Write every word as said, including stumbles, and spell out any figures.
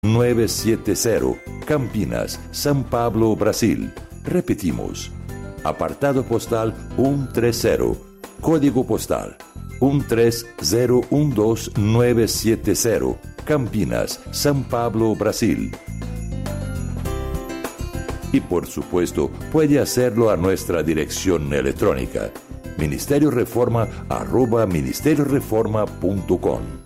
nueve siete cero, Campinas, São Paulo, Brasil. Repetimos. Apartado postal ciento treinta, código postal uno tres cero uno dos nueve siete cero, Campinas, São Paulo, Brasil. Y por supuesto, puede hacerlo a nuestra dirección electrónica ministerio reforma arroba ministerio reforma punto com.